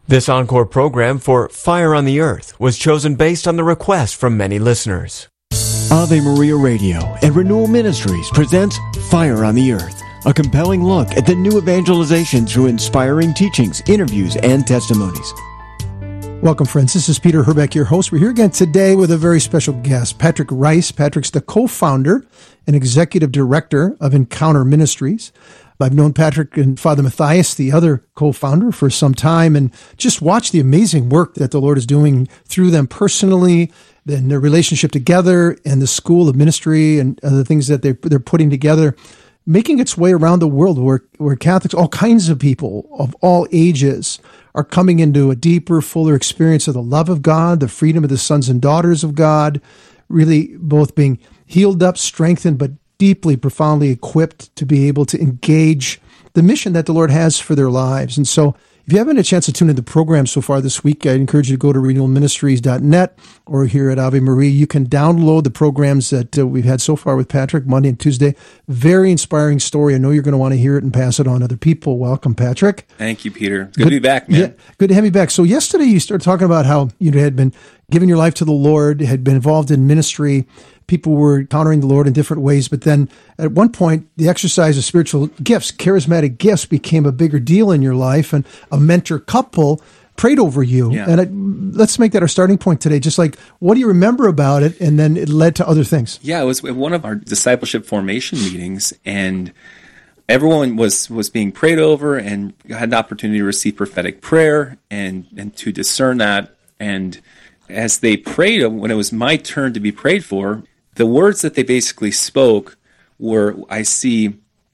This encore program for Fire on the Earth was chosen based on the request from many listeners. Ave Maria Radio and Renewal Ministries presents Fire on the Earth, a compelling look at the new evangelization through inspiring teachings, interviews, and testimonies. Welcome, friends. This is Peter Herbeck, your host. We're here again today with a very special guest, Patrick Rice. Patrick's the co-founder and executive director of Encounter Ministries. I've known Patrick and Father Matthias, the other co-founder, for some time, and just watched the amazing work that the Lord is doing through them personally, and their relationship together, and the school of ministry and the things that they're putting together, making its way around the world where Catholics, all kinds of people of all ages, are coming into a deeper, fuller experience of the love of God, the freedom of the sons and daughters of God, really both being healed up, strengthened, but deeply, profoundly equipped to be able to engage the mission that the Lord has for their lives. And so if you haven't had a chance to tune into the program so far this week, I encourage you to go to renewalministries.net or here at Ave Maria. You can download the programs that we've had so far with Patrick, Monday and Tuesday. Very inspiring story. I know you're going to want to hear it and pass it on to other people. Welcome, Patrick. Thank you, Peter. Good to be back, man. Yeah, good to have you back. So yesterday you started talking about how you had been giving your life to the Lord, had been involved in ministry. People were encountering the Lord in different ways, but then at one point, the exercise of spiritual gifts, charismatic gifts, became a bigger deal in your life, and a mentor couple prayed over you. Yeah. And let's make that our starting point today. Just like, what do you remember about it? And then it led to other things. Yeah, it was one of our discipleship formation meetings, and everyone was being prayed over and had an opportunity to receive prophetic prayer and to discern that. And as they prayed, when it was my turn to be prayed for, the words that they basically spoke were, I see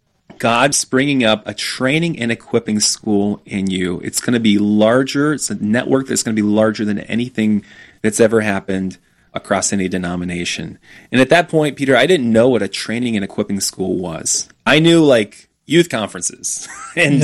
God springing up a training and equipping school in you. It's going to be larger. It's a network that's going to be larger than anything that's ever happened across any denomination. And at that point, Peter, I didn't know what a training and equipping school was. I knew like youth conferences and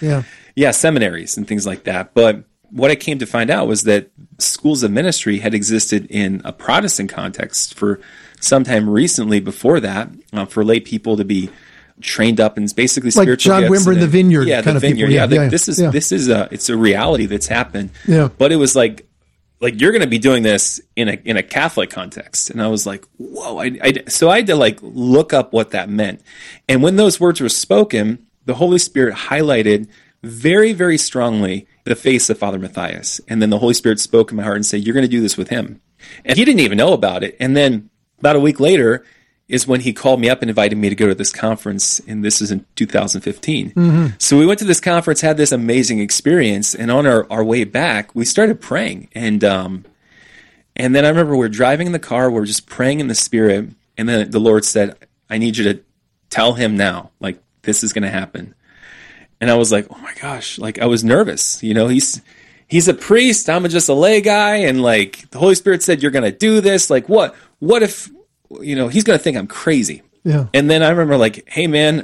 seminaries and things like that. But what I came to find out was that schools of ministry had existed in a Protestant context for sometime recently before that, for lay people to be trained up in basically like spiritual John gifts. Wimber in the Vineyard. Yeah, kind the of Vineyard. People. This is it's a reality that's happened. Yeah. But it was like you're going to be doing this in a Catholic context, and I was like, whoa! So I had to like look up what that meant, and when those words were spoken, the Holy Spirit highlighted very, very strongly the face of Father Matthias, and then the Holy Spirit spoke in my heart and said, "You're going to do this with him," and he didn't even know about it, and then. About a week later is when he called me up and invited me to go to this conference, and this is in 2015. Mm-hmm. So we went to this conference, had this amazing experience, and on our way back, we started praying. And then I remember we're driving in the car, we're just praying in the Spirit, and then the Lord said, I need you to tell him now, like, this is going to happen. And I was like, oh my gosh, like, I was nervous. You know, he's a priest, I'm just a lay guy, and like, the Holy Spirit said, you're going to do this, like, what if, you know, he's going to think I'm crazy. Yeah. And then I remember like, hey man,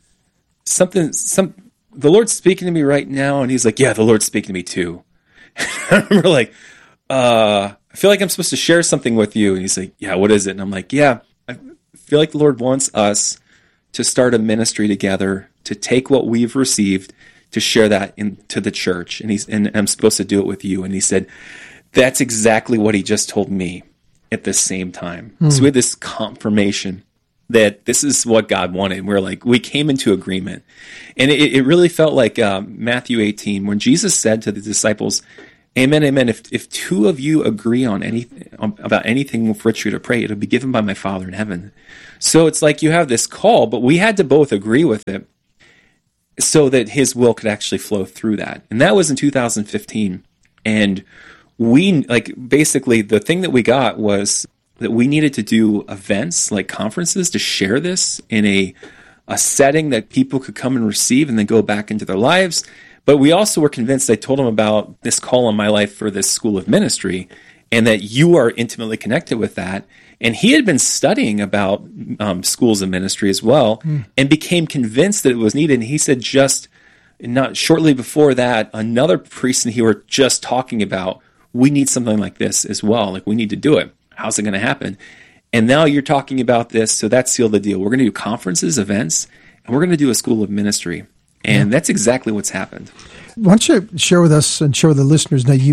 the Lord's speaking to me right now. And he's like, yeah, the Lord's speaking to me too. I remember like, I feel like I'm supposed to share something with you. And he's like, yeah, what is it? And I'm like, yeah, I feel like the Lord wants us to start a ministry together, to take what we've received, to share that into the church. And I'm supposed to do it with you. And he said, that's exactly what he just told me. At the same time. So we had this confirmation that this is what God wanted. We came into agreement. And it really felt like Matthew 18, when Jesus said to the disciples, amen, amen, if two of you agree on anything about anything for which you to pray, it'll be given by my Father in heaven. So it's like you have this call, but we had to both agree with it so that his will could actually flow through that. And that was in 2015. And we, basically the thing that we got was that we needed to do events like conferences to share this in a setting that people could come and receive and then go back into their lives. But we also were convinced, I told him about this call on my life for this school of ministry and that you are intimately connected with that. And he had been studying about schools of ministry as well and became convinced that it was needed. And he said just not shortly before that, another priest and he were just talking about, we need something like this as well. Like, we need to do it. How's it going to happen? And now you're talking about this, so that sealed the deal. We're going to do conferences, events, and we're going to do a school of ministry. And that's exactly what's happened. Why don't you share with us and share with the listeners now,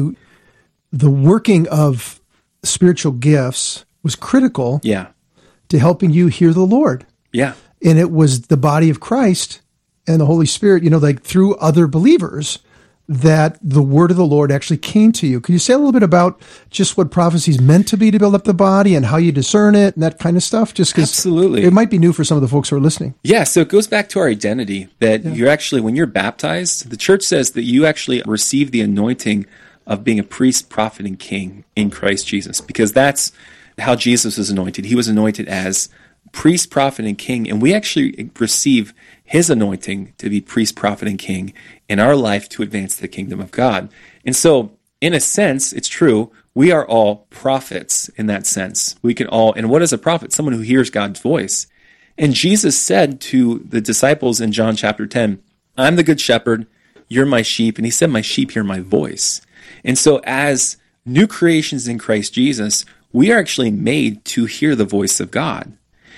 the working of spiritual gifts was critical to helping you hear the Lord. Yeah. And it was the body of Christ and the Holy Spirit, like through other believers, that the word of the Lord actually came to you. Can you say a little bit about just what prophecy is meant to be to build up the body and how you discern it and that kind of stuff? Just because absolutely, it might be new for some of the folks who are listening. Yeah, so it goes back to our identity that you're actually, when you're baptized, the church says that you actually receive the anointing of being a priest, prophet, and king in Christ Jesus, because that's how Jesus was anointed. He was anointed as priest, prophet, and king, and we actually receive his anointing to be priest, prophet, and king in our life to advance the kingdom of God. And so, in a sense, it's true, we are all prophets in that sense. We can all, and what is a prophet? Someone who hears God's voice. And Jesus said to the disciples in John chapter 10, I'm the good shepherd, you're my sheep. And he said, my sheep hear my voice. And so as new creations in Christ Jesus, we are actually made to hear the voice of God.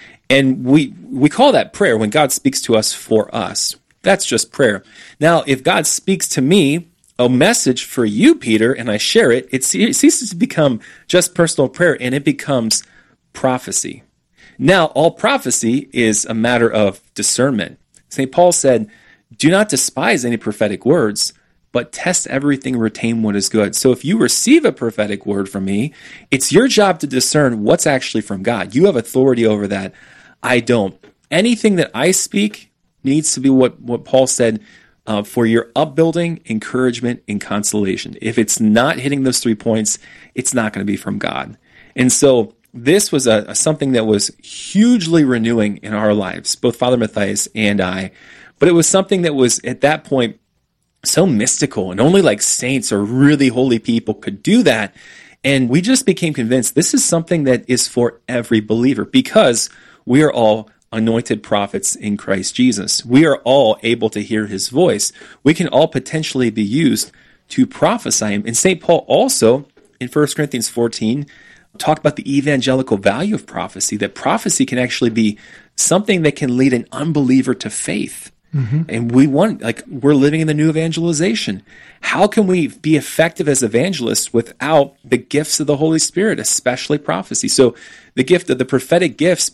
And we call that prayer when God speaks to us for us. That's just prayer. Now, if God speaks to me a message for you, Peter, and I share it, it ceases to become just personal prayer, and it becomes prophecy. Now, all prophecy is a matter of discernment. St. Paul said, do not despise any prophetic words, but test everything, retain what is good. So if you receive a prophetic word from me, it's your job to discern what's actually from God. You have authority over that. I don't. Anything that I speak needs to be what Paul said, for your upbuilding, encouragement, and consolation. If it's not hitting those 3 points, it's not going to be from God. And so this was something that was hugely renewing in our lives, both Father Matthias and I. But it was something that was, at that point, so mystical, and only like saints or really holy people could do that. And we just became convinced this is something that is for every believer, because we are all anointed prophets in Christ Jesus. We are all able to hear his voice. We can all potentially be used to prophesy him. And St. Paul also, in 1 Corinthians 14, talked about the evangelical value of prophecy, that prophecy can actually be something that can lead an unbeliever to faith. Mm-hmm. And we're living in the new evangelization. How can we be effective as evangelists without the gifts of the Holy Spirit, especially prophecy? So the gift of the prophetic gifts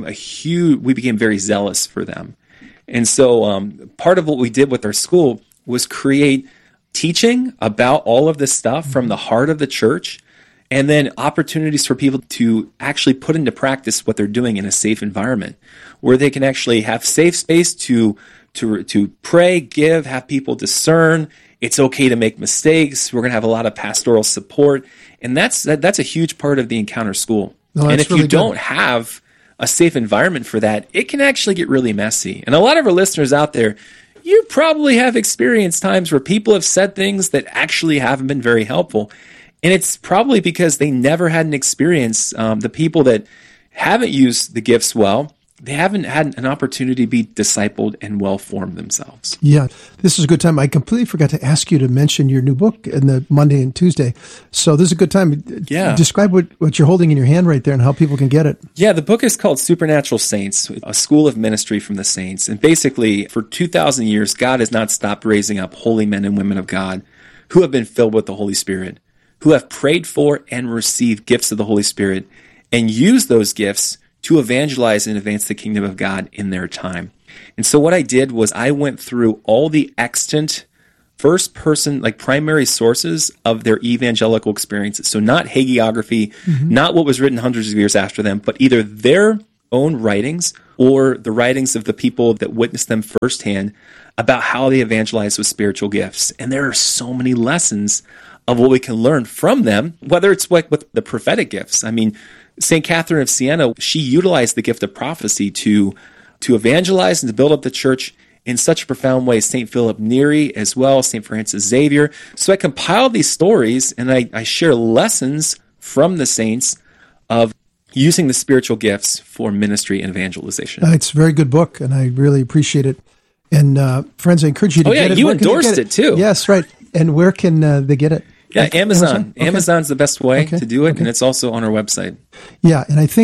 we became very zealous for them. And so part of what we did with our school was create teaching about all of this stuff from the heart of the church, and then opportunities for people to actually put into practice what they're doing in a safe environment, where they can actually have safe space to pray, give, have people discern. It's okay to make mistakes. We're going to have a lot of pastoral support. And that's a huge part of the Encounter School. And if you don't have a safe environment for that, it can actually get really messy. And a lot of our listeners out there, you probably have experienced times where people have said things that actually haven't been very helpful. And it's probably because they never had an experience. The people that haven't used the gifts well, they haven't had an opportunity to be discipled and well-formed themselves. Yeah, this is a good time. I completely forgot to ask you to mention your new book in the Monday and Tuesday. So this is a good time. Yeah. Describe what you're holding in your hand right there and how people can get it. Yeah, the book is called Supernatural Saints, a school of ministry from the saints. And basically, for 2,000 years, God has not stopped raising up holy men and women of God who have been filled with the Holy Spirit, who have prayed for and received gifts of the Holy Spirit and used those gifts to evangelize and advance the kingdom of God in their time. And so what I did was I went through all the extant first-person, primary sources of their evangelical experiences. So not hagiography, not what was written hundreds of years after them, but either their own writings or the writings of the people that witnessed them firsthand about how they evangelized with spiritual gifts. And there are so many lessons of what we can learn from them, whether it's with the prophetic gifts. I mean, St. Catherine of Siena, she utilized the gift of prophecy to evangelize and to build up the church in such a profound way. St. Philip Neri as well, St. Francis Xavier. So I compiled these stories and I share lessons from the saints of using the spiritual gifts for ministry and evangelization. It's a very good book, and I really appreciate it. And friends, I encourage you to get it. You endorsed it too. Yes, right. And where can they get it? Yeah, Amazon. Okay. Amazon's the best way to do it, and it's also on our website. Yeah, and I think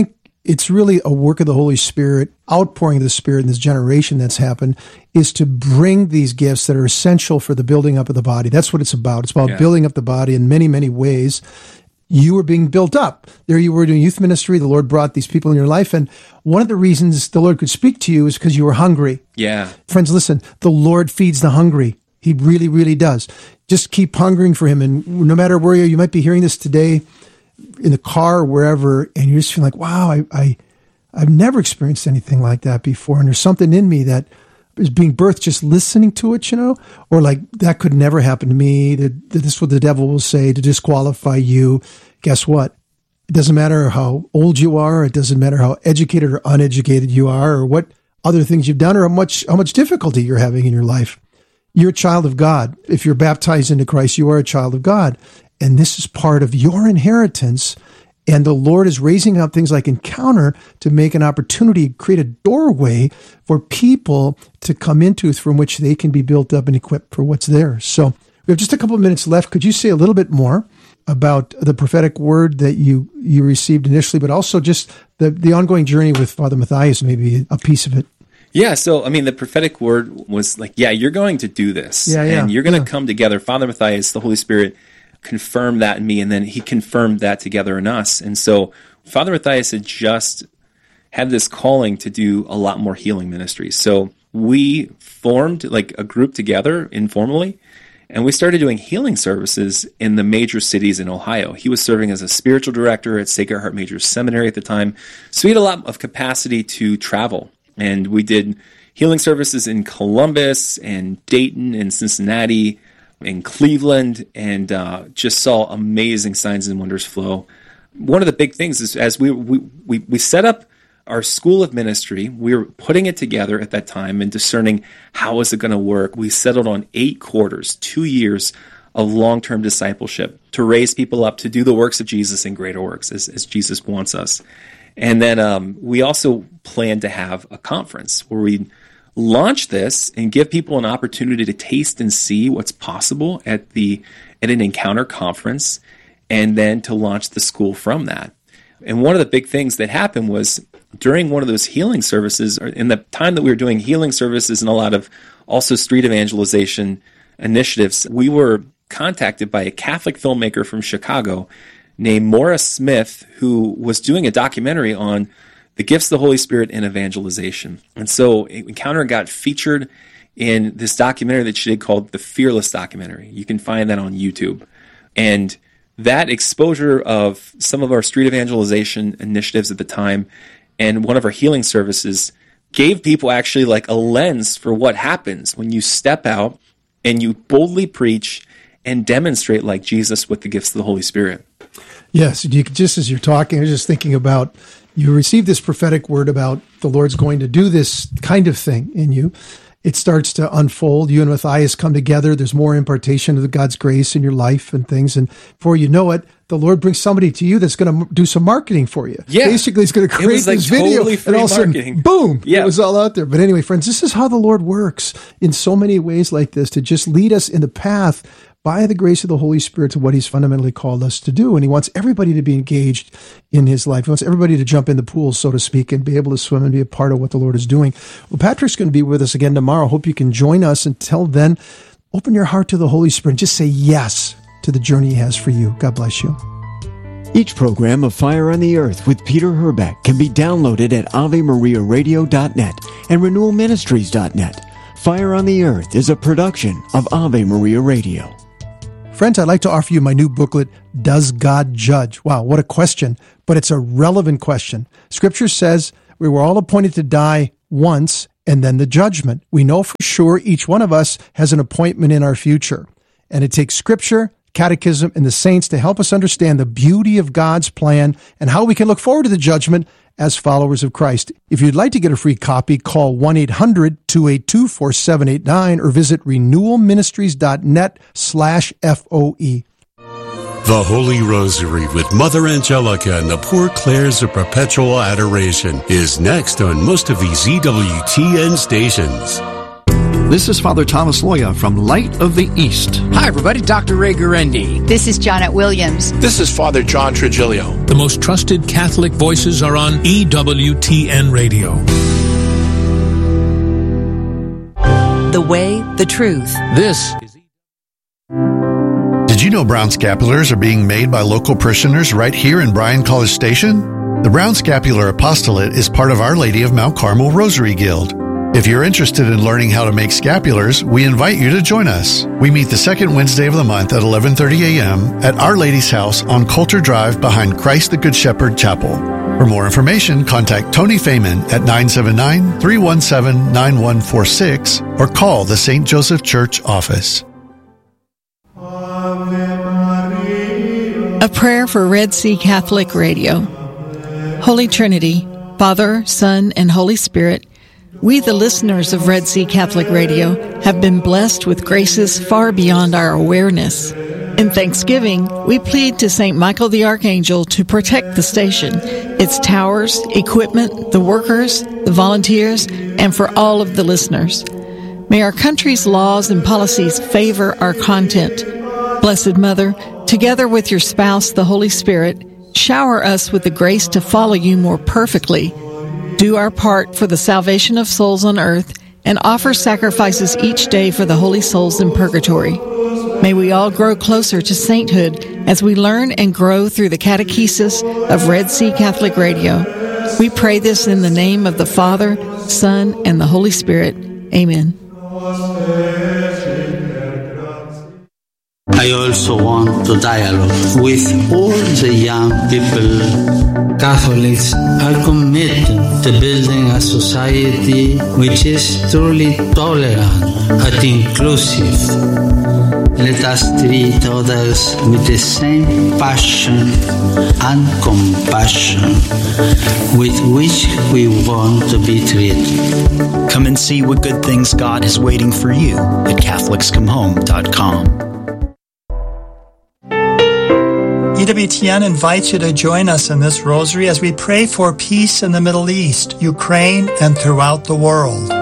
it's really a work of the Holy Spirit, outpouring of the Spirit in this generation that's happened, is to bring these gifts that are essential for the building up of the body. That's what it's about. It's about building up the body in many, many ways. You were being built up. There you were doing youth ministry. The Lord brought these people in your life. And one of the reasons the Lord could speak to you is because you were hungry. Yeah. Friends, listen, the Lord feeds the hungry. He really, really does. Just keep hungering for him. And no matter where you might be hearing this today, in the car or wherever, and you're just feeling like, wow, I've never experienced anything like that before. And there's something in me that is being birthed just listening to it, or like that could never happen to me. That this is what the devil will say to disqualify you. Guess what? It doesn't matter how old you are. It doesn't matter how educated or uneducated you are, or what other things you've done, or how much difficulty you're having in your life. You're a child of God. If you're baptized into Christ, you are a child of God. And this is part of your inheritance. And the Lord is raising up things like Encounter to make an opportunity, create a doorway for people to come into from which they can be built up and equipped for what's there. So we have just a couple of minutes left. Could you say a little bit more about the prophetic word that you received initially, but also just the ongoing journey with Father Matthias, maybe a piece of it? Yeah, so, the prophetic word was like, you're going to do this. And you're going to come together. Father Matthias, the Holy Spirit, confirmed that in me, and then he confirmed that together in us. And so Father Matthias had just had this calling to do a lot more healing ministries. So we formed like a group together informally, and we started doing healing services in the major cities in Ohio. He was serving as a spiritual director at Sacred Heart Major Seminary at the time. So we had a lot of capacity to travel. And we did healing services in Columbus and Dayton and Cincinnati, in Cleveland, and just saw amazing signs and wonders flow. One of the big things is as we set up our school of ministry, we were putting it together at that time and discerning how is it going to work. We settled on 8 quarters, 2 years of long-term discipleship to raise people up to do the works of Jesus and greater works as Jesus wants us. And then we also plan to have a conference where we launch this and give people an opportunity to taste and see what's possible at an Encounter conference, and then to launch the school from that. And one of the big things that happened was during one of those healing services, or in the time that we were doing healing services and a lot of also street evangelization initiatives, we were contacted by a Catholic filmmaker from Chicago named Maura Smith, who was doing a documentary on the gifts of the Holy Spirit in evangelization. And so Encounter got featured in this documentary that she did called The Fearless Documentary. You can find that on YouTube. And that exposure of some of our street evangelization initiatives at the time and one of our healing services gave people actually like a lens for what happens when you step out and you boldly preach and demonstrate like Jesus with the gifts of the Holy Spirit. Yes, just as you're talking, I was just thinking about, you received this prophetic word about the Lord's going to do this kind of thing in you. It starts to unfold. You and Matthias come together. There's more impartation of God's grace in your life and things. And before you know it, the Lord brings somebody to you that's going to do some marketing for you. Yeah. Basically, he's going to create this video, totally and all of a sudden, marketing. Boom, it was all out there. But anyway, friends, this is how the Lord works in so many ways like this, to just lead us in the path by the grace of the Holy Spirit to what he's fundamentally called us to do. And he wants everybody to be engaged in his life. He wants everybody to jump in the pool, so to speak, and be able to swim and be a part of what the Lord is doing. Well, Patrick's going to be with us again tomorrow. Hope you can join us. Until then, open your heart to the Holy Spirit and just say yes to the journey he has for you. God bless you. Each program of Fire on the Earth with Peter Herbeck can be downloaded at AveMariaRadio.net and RenewalMinistries.net. Fire on the Earth is a production of Ave Maria Radio. Friends, I'd like to offer you my new booklet, Does God Judge? Wow, what a question, but it's a relevant question. Scripture says we were all appointed to die once and then the judgment. We know for sure each one of us has an appointment in our future. And it takes Scripture, Catechism, and the saints to help us understand the beauty of God's plan and how we can look forward to the judgment as followers of Christ. If you'd like to get a free copy, call 1-800-282-4789 or visit renewalministries.net/FOE. The Holy Rosary with Mother Angelica and the Poor Clares of Perpetual Adoration is next on most of these EWTN stations. This is Father Thomas Loya from Light of the East. Hi, everybody. Dr. Ray Guarendi. This is Janet Williams. This is Father John Trigilio. The most trusted Catholic voices are on EWTN Radio. The way, the truth. This is... Did you know brown scapulars are being made by local parishioners right here in Bryan College Station? The Brown Scapular Apostolate is part of Our Lady of Mount Carmel Rosary Guild. If you're interested in learning how to make scapulars, we invite you to join us. We meet the second Wednesday of the month at 11:30 a.m. at Our Lady's house on Coulter Drive behind Christ the Good Shepherd Chapel. For more information, contact Tony Feynman at 979-317-9146 or call the St. Joseph Church office. A prayer for Red Sea Catholic Radio. Holy Trinity, Father, Son, and Holy Spirit, we, the listeners of Red Sea Catholic Radio, have been blessed with graces far beyond our awareness. In thanksgiving, we plead to St. Michael the Archangel to protect the station, its towers, equipment, the workers, the volunteers, and for all of the listeners. May our country's laws and policies favor our content. Blessed Mother, together with your spouse, the Holy Spirit, shower us with the grace to follow you more perfectly. Do our part for the salvation of souls on earth and offer sacrifices each day for the holy souls in purgatory. May we all grow closer to sainthood as we learn and grow through the catechesis of Red Sea Catholic Radio. We pray this in the name of the Father, Son, and the Holy Spirit. Amen. I also want to dialogue with all the young people. Catholics are committed to building a society which is truly tolerant and inclusive. Let us treat others with the same passion and compassion with which we want to be treated. Come and see what good things God is waiting for you at CatholicsComeHome.com. EWTN invites you to join us in this rosary as we pray for peace in the Middle East, Ukraine, and throughout the world.